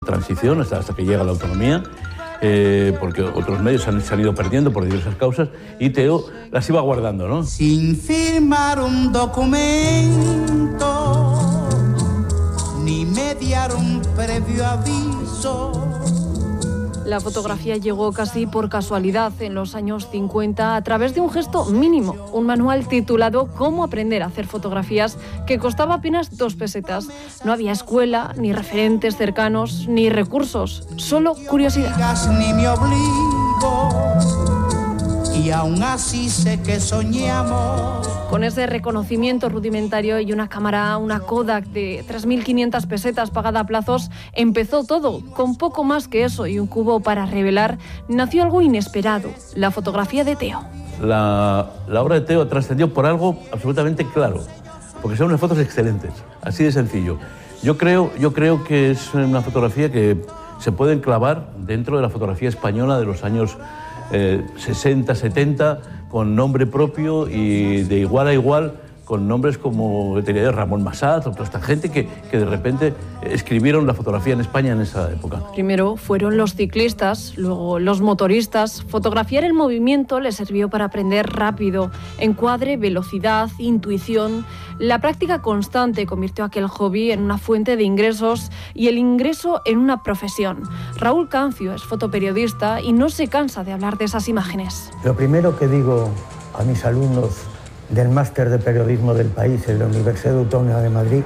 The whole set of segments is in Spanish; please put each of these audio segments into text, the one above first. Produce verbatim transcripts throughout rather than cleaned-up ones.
transición hasta, hasta que llega la autonomía, eh, porque otros medios se han, se han ido perdiendo por diversas causas, y Teo las iba guardando, ¿no? Sin firmar un documento, ni mediar un previo aviso. La fotografía llegó casi por casualidad en los años cincuenta a través de un gesto mínimo, un manual titulado Cómo aprender a hacer fotografías, que costaba apenas dos pesetas. No había escuela, ni referentes cercanos, ni recursos, solo curiosidad. Ni me obligo, y aún así sé que soñamos. Con ese reconocimiento rudimentario y una cámara, una Kodak de tres mil quinientas pesetas pagada a plazos, empezó todo. Con poco más que eso y un cubo para revelar, nació algo inesperado, la fotografía de Teo. La, la obra de Teo trascendió por algo absolutamente claro, porque son unas fotos excelentes, así de sencillo. Yo creo, yo creo que es una fotografía que se puede enclavar dentro de la fotografía española de los años eh, sesenta, setenta, con nombre propio y de igual a igual con nombres como tenía Ramón Massat o toda esta gente que, que de repente escribieron la fotografía en España en esa época. Primero fueron los ciclistas, luego los motoristas. Fotografiar el movimiento les sirvió para aprender rápido, encuadre, velocidad, intuición. La práctica constante convirtió aquel hobby en una fuente de ingresos y el ingreso en una profesión. Raúl Cancio es fotoperiodista y no se cansa de hablar de esas imágenes. Lo primero que digo a mis alumnos del máster de periodismo del país en la Universidad Autónoma de Madrid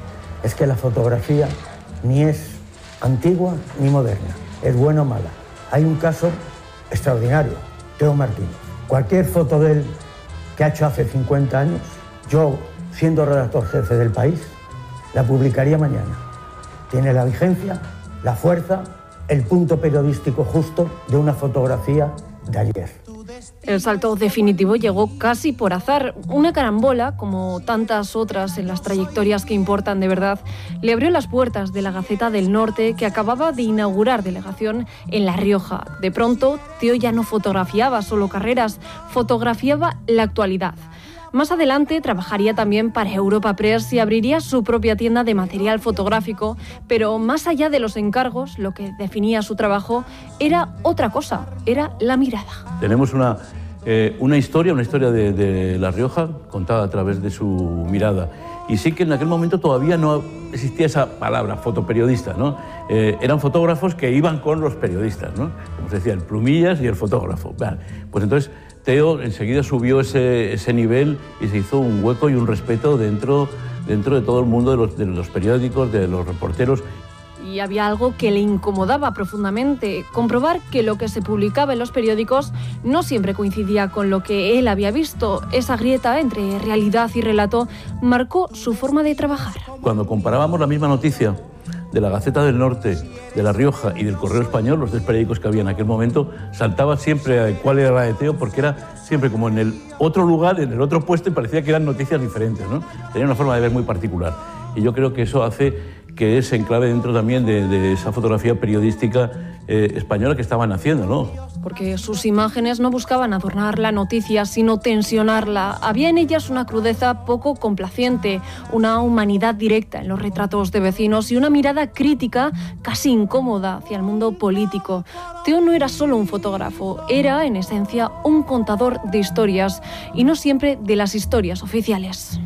es que la fotografía ni es antigua ni moderna, es buena o mala. Hay un caso extraordinario, Teo Martín. Cualquier foto de él que ha hecho hace cincuenta años, yo, siendo redactor jefe del país, la publicaría mañana. Tiene la vigencia, la fuerza, el punto periodístico justo de una fotografía de ayer. El salto definitivo llegó casi por azar. Una carambola, como tantas otras en las trayectorias que importan de verdad, le abrió las puertas de la Gaceta del Norte, que acababa de inaugurar delegación en La Rioja. De pronto, Teo ya no fotografiaba solo carreras, fotografiaba la actualidad. Más adelante trabajaría también para Europa Press y abriría su propia tienda de material fotográfico, pero más allá de los encargos, lo que definía su trabajo era otra cosa, era la mirada. Tenemos una, eh, una historia, una historia de, de La Rioja contada a través de su mirada. Y sí que en aquel momento todavía no existía esa palabra, fotoperiodista, ¿no? Eh, eran fotógrafos que iban con los periodistas, ¿no? Como se decía, el plumillas y el fotógrafo. Bueno, pues entonces Teo enseguida subió ese, ese nivel y se hizo un hueco y un respeto dentro, dentro de todo el mundo de los, de los periódicos, de los reporteros. Y había algo que le incomodaba profundamente, comprobar que lo que se publicaba en los periódicos no siempre coincidía con lo que él había visto. Esa grieta entre realidad y relato marcó su forma de trabajar. Cuando comparábamos la misma noticia de la Gaceta del Norte, de La Rioja y del Correo Español, los tres periódicos que había en aquel momento, saltaba siempre a cuál era la de Teo, porque era siempre como en el otro lugar, en el otro puesto, y parecía que eran noticias diferentes, ¿no? Tenía una forma de ver muy particular. Y yo creo que eso hace que se enclave dentro también de, de esa fotografía periodística eh, española que estaban haciendo, ¿no? Porque sus imágenes no buscaban adornar la noticia, sino tensionarla. Había en ellas una crudeza poco complaciente, una humanidad directa en los retratos de vecinos y una mirada crítica, casi incómoda, hacia el mundo político. Teo no era solo un fotógrafo, era, en esencia, un contador de historias, y no siempre de las historias oficiales.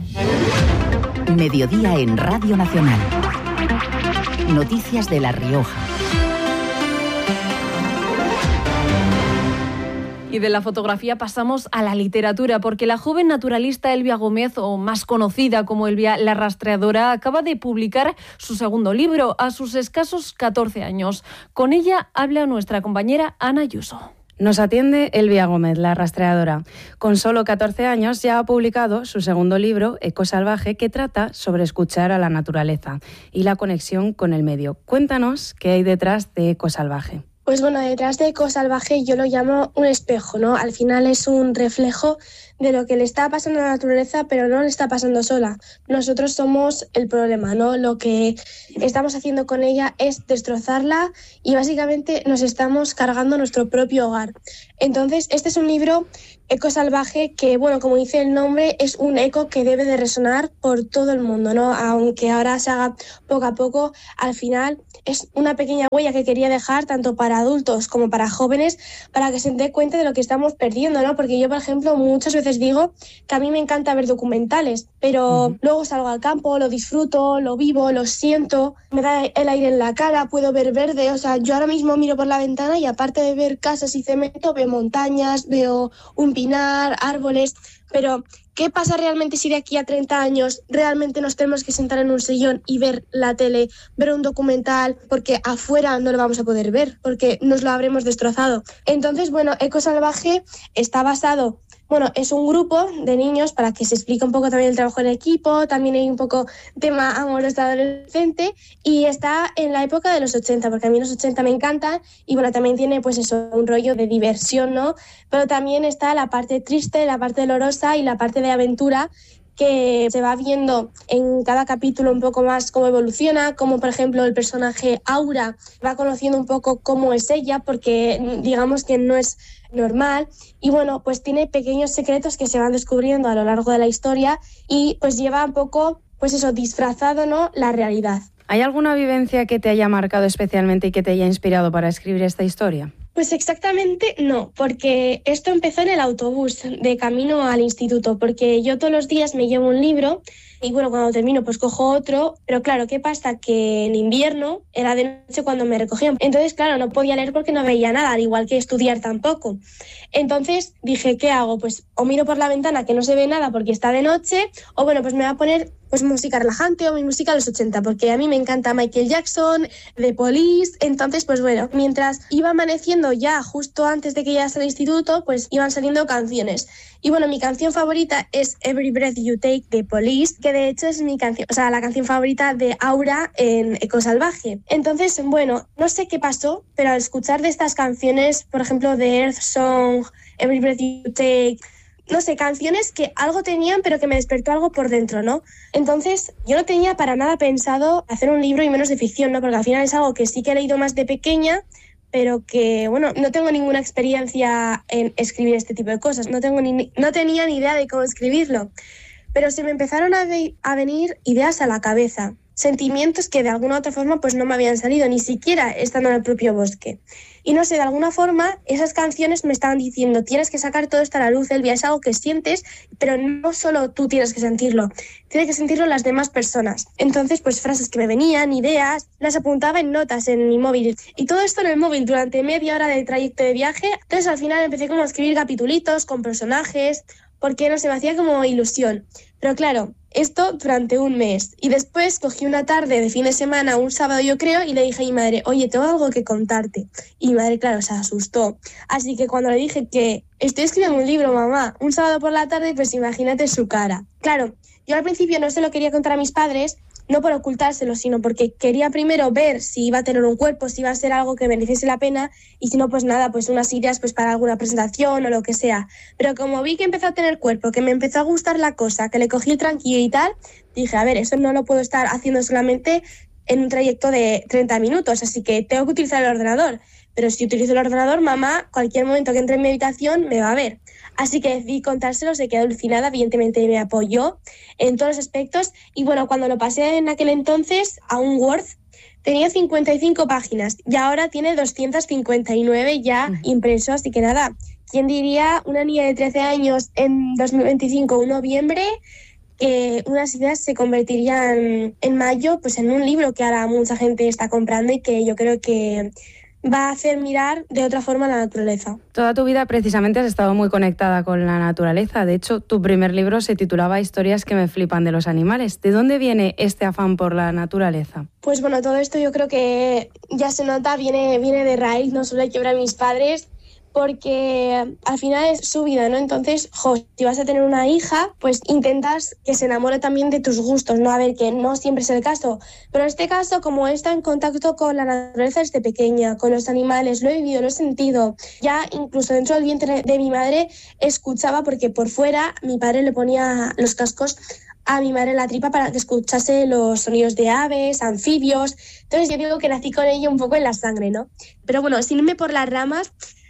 Mediodía en Radio Nacional. Noticias de La Rioja. Y de la fotografía pasamos a la literatura, porque la joven naturalista Elvia Gómez, o más conocida como Elvia la Rastreadora, acaba de publicar su segundo libro a sus escasos catorce años. Con ella habla nuestra compañera Ana Ayuso. Nos atiende Elvia Gómez, la Rastreadora. Con solo catorce años ya ha publicado su segundo libro, Eco Salvaje, que trata sobre escuchar a la naturaleza y la conexión con el medio. Cuéntanos qué hay detrás de Eco Salvaje. Pues bueno, detrás de Eco Salvaje yo lo llamo un espejo, ¿no? Al final es un reflejo de lo que le está pasando a la naturaleza, pero no le está pasando sola. Nosotros somos el problema, ¿no? Lo que estamos haciendo con ella es destrozarla y básicamente nos estamos cargando nuestro propio hogar. Entonces, este es un libro Eco salvaje, que bueno, como dice el nombre, es un eco que debe de resonar por todo el mundo, ¿no? Aunque ahora se haga poco a poco, al final es una pequeña huella que quería dejar tanto para adultos como para jóvenes, para que se den cuenta de lo que estamos perdiendo, ¿no? Porque yo, por ejemplo, muchas veces digo que a mí me encanta ver documentales, pero uh-huh. luego salgo al campo, lo disfruto, lo vivo, lo siento, me da el aire en la cara, puedo ver verde, o sea, yo ahora mismo miro por la ventana y aparte de ver casas y cemento, veo montañas, veo un pinar, árboles, pero ¿qué pasa realmente si de aquí a treinta años realmente nos tenemos que sentar en un sillón y ver la tele, ver un documental, porque afuera no lo vamos a poder ver, porque nos lo habremos destrozado? Entonces, bueno, Eco Salvaje está basado, bueno, es un grupo de niños para que se explique un poco también el trabajo en equipo, también hay un poco tema amoroso adolescente y está en la época de los ochenta, porque a mí los ochenta me encantan y bueno, también tiene pues eso, un rollo de diversión, ¿no? Pero también está la parte triste, la parte dolorosa y la parte de aventura que se va viendo en cada capítulo un poco más cómo evoluciona, como por ejemplo el personaje Aura va conociendo un poco cómo es ella, porque digamos que no es normal, y bueno, pues tiene pequeños secretos que se van descubriendo a lo largo de la historia y pues lleva un poco, pues eso, disfrazado, ¿no?, la realidad. ¿Hay alguna vivencia que te haya marcado especialmente y que te haya inspirado para escribir esta historia? Pues exactamente no, porque esto empezó en el autobús de camino al instituto, porque yo todos los días me llevo un libro y bueno, cuando termino pues cojo otro, pero claro, ¿qué pasa? Que en invierno era de noche cuando me recogían, entonces claro, no podía leer porque no veía nada, al igual que estudiar tampoco. Entonces dije, ¿qué hago? Pues o miro por la ventana que no se ve nada porque está de noche, o bueno, pues me voy a poner pues música relajante o mi música de los ochenta, porque a mí me encanta Michael Jackson, The Police. Entonces pues bueno, mientras iba amaneciendo ya justo antes de que llegase al instituto, pues iban saliendo canciones. Y bueno, mi canción favorita es Every Breath You Take de Police, que de hecho es mi canción, o sea, la canción favorita de Aura en Eco Salvaje. Entonces, bueno, no sé qué pasó, pero al escuchar de estas canciones, por ejemplo, de Earth Song, Every Breath You Take, no sé, canciones que algo tenían, pero que me despertó algo por dentro, ¿no? Entonces, yo no tenía para nada pensado hacer un libro y menos de ficción, ¿no? Porque al final es algo que sí que he leído más de pequeña, pero que, bueno, no tengo ninguna experiencia en escribir este tipo de cosas. No tengo ni, no tenía ni idea de cómo escribirlo. Pero se me empezaron a, ve, a venir ideas a la cabeza, sentimientos que de alguna u otra forma pues no me habían salido, ni siquiera estando en el propio bosque. Y no sé, de alguna forma esas canciones me estaban diciendo, tienes que sacar todo esto a la luz, Elvia, es algo que sientes, pero no solo tú tienes que sentirlo, tienen que sentirlo las demás personas. Entonces, pues frases que me venían, ideas, las apuntaba en notas en mi móvil. Y todo esto en el móvil durante media hora de trayecto de viaje. Entonces al final empecé como a escribir capitulitos con personajes, porque no se me hacía como ilusión. Pero claro, esto durante un mes. Y después cogí una tarde de fin de semana, un sábado yo creo, y le dije a mi madre, oye, tengo algo que contarte. Y mi madre, claro, se asustó. Así que cuando le dije que estoy escribiendo un libro, mamá, un sábado por la tarde, pues imagínate su cara. Claro, yo al principio no se lo quería contar a mis padres, no por ocultárselo, sino porque quería primero ver si iba a tener un cuerpo, si iba a ser algo que mereciese la pena, y si no, pues nada, pues unas ideas pues para alguna presentación o lo que sea. Pero como vi que empezó a tener cuerpo, que me empezó a gustar la cosa, que le cogí el tranquillo y tal, dije, a ver, eso no lo puedo estar haciendo solamente en un trayecto de treinta minutos, así que tengo que utilizar el ordenador. Pero si utilizo el ordenador, mamá, cualquier momento que entre en mi habitación me va a ver. Así que decidí contárselo, se quedó alucinada, evidentemente me apoyó en todos los aspectos. Y bueno, cuando lo pasé en aquel entonces a un Word, tenía cincuenta y cinco páginas y ahora tiene doscientas cincuenta y nueve ya impresos. Así que nada, ¿quién diría una niña de trece años en dos mil veinticinco, un noviembre, que unas ideas se convertirían en mayo pues en un libro que ahora mucha gente está comprando y que yo creo que va a hacer mirar de otra forma la naturaleza? Toda tu vida precisamente has estado muy conectada con la naturaleza. De hecho, tu primer libro se titulaba Historias que me flipan de los animales. ¿De dónde viene este afán por la naturaleza? Pues bueno, todo esto yo creo que ya se nota, viene, viene de raíz, no solo hay que ver a mis padres, porque al final es su vida, ¿no? Entonces, jo, si vas a tener una hija, pues intentas que se enamore también de tus gustos, ¿no? A ver, que no siempre es el caso, pero en este caso, como está en contacto con la naturaleza desde pequeña, con los animales, lo he vivido, lo he sentido, ya incluso dentro del vientre de mi madre escuchaba, porque por fuera mi padre le ponía los cascos a mi madre en la tripa para que escuchase los sonidos de aves, anfibios. Entonces yo digo que nací con ello un poco en la sangre, ¿no? Pero bueno, sin irme por las ramas,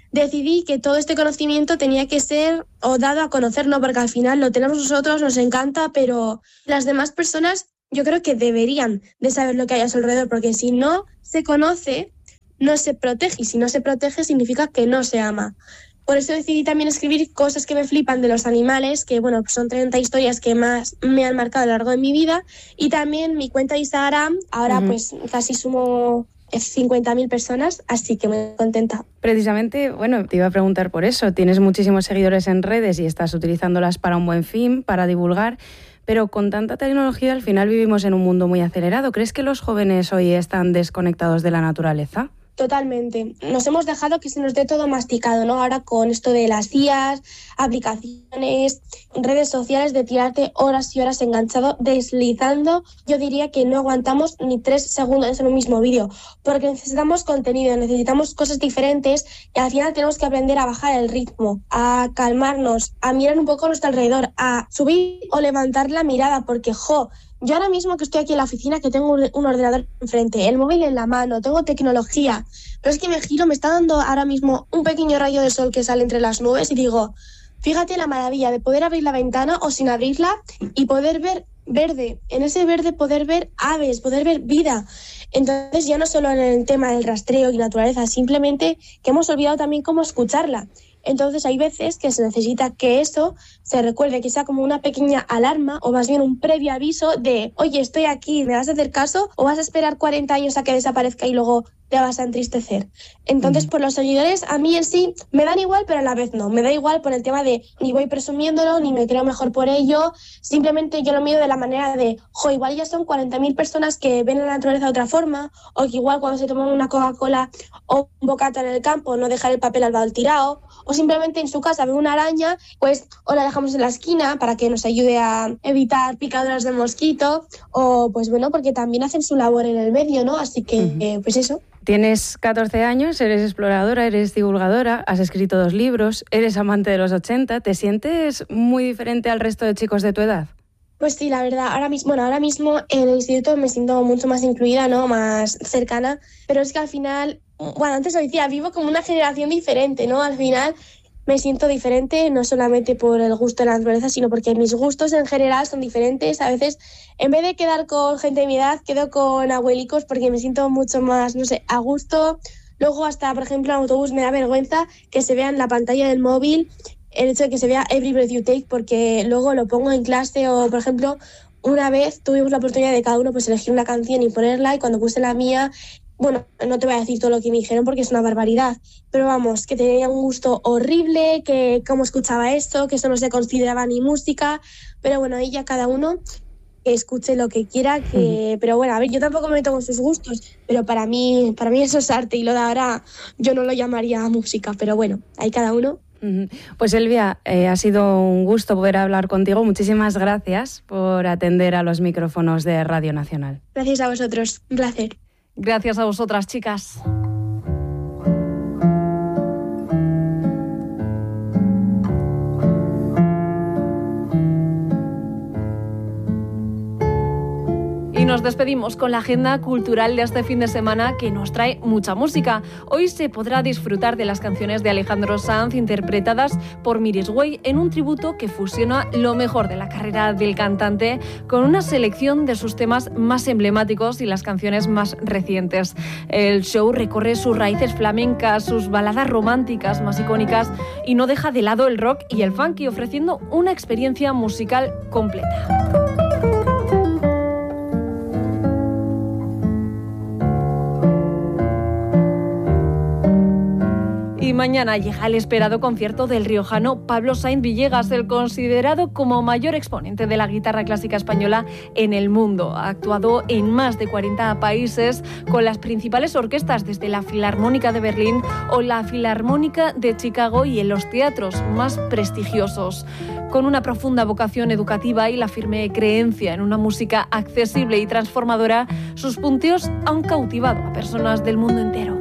decidí que todo este conocimiento tenía que ser o dado a conocer, ¿no? Porque al final lo tenemos nosotros, nos encanta, pero las demás personas yo creo que deberían de saber lo que hay a su alrededor, porque si no se conoce, no se protege, y si no se protege significa que no se ama. Por eso decidí también escribir cosas que me flipan de los animales, que bueno, son treinta historias que más me han marcado a lo largo de mi vida, y también mi cuenta de Instagram, ahora uh-huh. pues casi sumo cincuenta mil personas, así que muy contenta. Precisamente, bueno, te iba a preguntar por eso, tienes muchísimos seguidores en redes y estás utilizándolas para un buen fin, para divulgar. Pero con tanta tecnología al final vivimos en un mundo muy acelerado. ¿Crees que los jóvenes hoy están desconectados de la naturaleza? Totalmente. Nos hemos dejado que se nos dé todo masticado, ¿no? Ahora con esto de las I As, aplicaciones, redes sociales, de tirarte horas y horas enganchado, deslizando, yo diría que no aguantamos ni tres segundos en un mismo vídeo, porque necesitamos contenido, necesitamos cosas diferentes y al final tenemos que aprender a bajar el ritmo, a calmarnos, a mirar un poco a nuestro alrededor, a subir o levantar la mirada, porque, jo, yo ahora mismo que estoy aquí en la oficina, que tengo un ordenador enfrente, el móvil en la mano, tengo tecnología, pero es que me giro, me está dando ahora mismo un pequeño rayo de sol que sale entre las nubes y digo, fíjate la maravilla de poder abrir la ventana o sin abrirla y poder ver verde, en ese verde poder ver aves, poder ver vida. Entonces ya no solo en el tema del rastreo y naturaleza, simplemente que hemos olvidado también cómo escucharla. Entonces hay veces que se necesita que eso se recuerde, que sea como una pequeña alarma o más bien un previo aviso de, oye, estoy aquí, ¿me vas a hacer caso o vas a esperar cuarenta años a que desaparezca y luego te vas a entristecer? Entonces, por los seguidores, a mí en sí me dan igual, pero a la vez no. Me da igual por el tema de ni voy presumiéndolo, ni me creo mejor por ello. Simplemente yo lo mido de la manera de, jo, igual ya son cuarenta mil personas que ven la naturaleza de otra forma, o que igual cuando se toman una Coca-Cola o un bocata en el campo no dejar el papel al lado tirado, o simplemente en su casa ven una araña, pues o la dejamos en la esquina para que nos ayude a evitar picaduras de mosquito, o pues bueno, porque también hacen su labor en el medio, ¿no? Así que, uh-huh. eh, pues eso. Tienes catorce años, eres exploradora, eres divulgadora, has escrito dos libros, eres amante de los ochenta. ¿Te sientes muy diferente al resto de chicos de tu edad? Pues sí, la verdad, ahora mismo, bueno, ahora mismo en el instituto me siento mucho más incluida, ¿no? Más cercana, pero es que al final, bueno, antes lo decía, vivo como una generación diferente, ¿no? Al final me siento diferente, no solamente por el gusto de la naturaleza, sino porque mis gustos en general son diferentes. A veces, en vez de quedar con gente de mi edad, quedo con abuelicos porque me siento mucho más, no sé, a gusto. Luego hasta, por ejemplo, en autobús me da vergüenza que se vea en la pantalla del móvil el hecho de que se vea Every Breath You Take, porque luego lo pongo en clase o, por ejemplo, una vez tuvimos la oportunidad de cada uno pues elegir una canción y ponerla, y cuando puse la mía, bueno, no te voy a decir todo lo que me dijeron porque es una barbaridad, pero vamos, que tenía un gusto horrible, que cómo escuchaba esto, que eso no se consideraba ni música, pero bueno, ahí ya cada uno que escuche lo que quiera, que pero bueno, a ver, yo tampoco me meto con sus gustos, pero para mí, para mí eso es arte, y lo de ahora yo no lo llamaría música, pero bueno, ahí cada uno. Pues Elvia, eh, ha sido un gusto poder hablar contigo. Muchísimas gracias por atender a los micrófonos de Radio Nacional. Gracias a vosotros, un placer. Gracias a vosotras, chicas. Y nos despedimos con la agenda cultural de este fin de semana, que nos trae mucha música. Hoy se podrá disfrutar de las canciones de Alejandro Sanz interpretadas por Miris Güell en un tributo que fusiona lo mejor de la carrera del cantante con una selección de sus temas más emblemáticos y las canciones más recientes. El show recorre sus raíces flamencas, sus baladas románticas más icónicas y no deja de lado el rock y el funky, ofreciendo una experiencia musical completa. Y mañana llega el esperado concierto del riojano Pablo Sainz Villegas, el considerado como mayor exponente de la guitarra clásica española en el mundo. Ha actuado en más de cuarenta países con las principales orquestas, desde la Filarmónica de Berlín o la Filarmónica de Chicago, y en los teatros más prestigiosos. Con una profunda vocación educativa y la firme creencia en una música accesible y transformadora, sus punteos han cautivado a personas del mundo entero.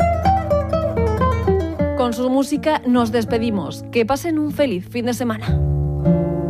Con su música nos despedimos. Que pasen un feliz fin de semana.